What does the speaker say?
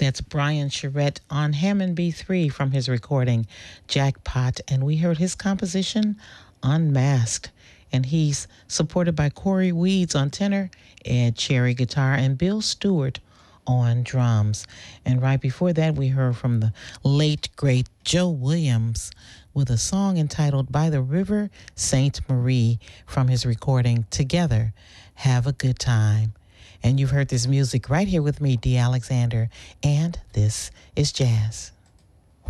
That's Brian Charette on Hammond B3 from his recording Jackpot. And we heard his composition Unmasked. And he's supported by Corey Weeds on tenor, Ed Cherry guitar, and Bill Stewart on drums. And right before that, we heard from the late, great Joe Williams with a song entitled By the River Sainte Marie from his recording Together, Have a Good Time. And you've heard this music right here with me, Dee Alexander, and this is Jazz.